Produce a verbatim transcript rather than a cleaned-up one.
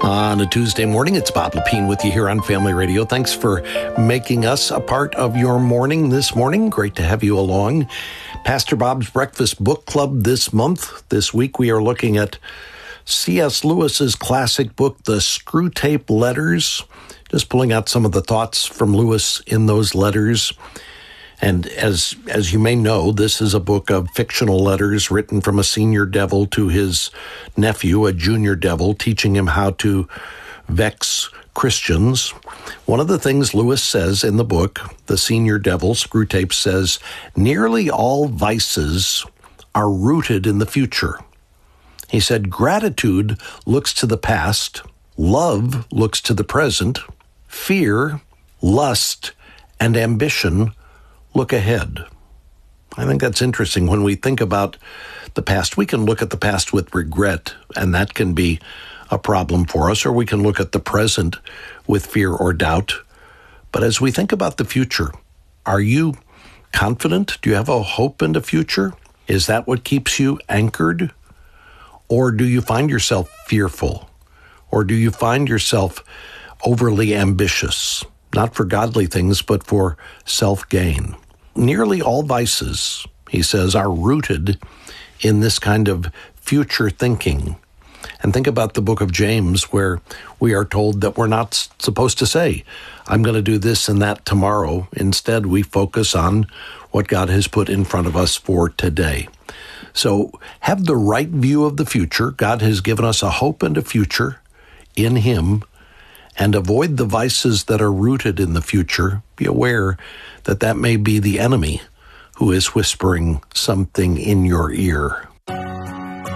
On a Tuesday morning, it's Bob Lepine with you here on Family Radio. Thanks for making us a part of your morning this morning. Great to have you along. Pastor Bob's Breakfast Book Club this month. This week we are looking at C S. Lewis's classic book, The Screwtape Letters. Just pulling out some of the thoughts from Lewis in those letters. And as as you may know, this is a book of fictional letters written from a senior devil to his nephew, a junior devil, teaching him how to vex Christians. One of the things Lewis says in the book, the senior devil, Screwtape, says, nearly all vices are rooted in the future. He said, gratitude looks to the past, love looks to the present, fear, lust, and ambition look ahead. I think that's interesting. When we think about the past, we can look at the past with regret, and that can be a problem for us, or we can look at the present with fear or doubt. But as we think about the future, are you confident? Do you have a hope in the future? Is that what keeps you anchored? Or do you find yourself fearful? Or do you find yourself overly ambitious? Not for godly things, but for self-gain. Nearly all vices, he says, are rooted in this kind of future thinking. And think about the book of James, where we are told that we're not supposed to say, I'm going to do this and that tomorrow. Instead, we focus on what God has put in front of us for today. So have the right view of the future. God has given us a hope and a future in Him. And avoid the vices that are rooted in the future. Be aware that that may be the enemy who is whispering something in your ear.